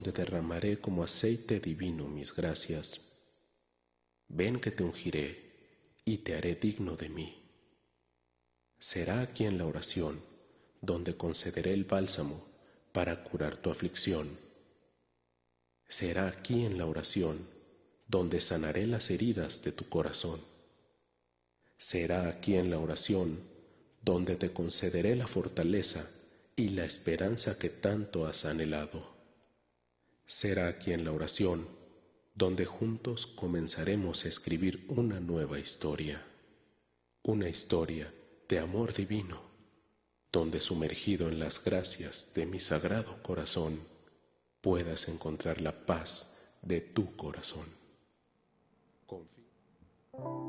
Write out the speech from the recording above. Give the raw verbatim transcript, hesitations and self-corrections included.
donde derramaré como aceite divino mis gracias. Ven que te ungiré y te haré digno de mí. Será aquí en la oración donde concederé el bálsamo para curar tu aflicción. Será aquí en la oración donde sanaré las heridas de tu corazón. Será aquí en la oración donde te concederé la fortaleza y la esperanza que tanto has anhelado. Será aquí en la oración donde juntos comenzaremos a escribir una nueva historia, una historia de amor divino, donde sumergido en las gracias de mi sagrado corazón puedas encontrar la paz de tu corazón. Confía.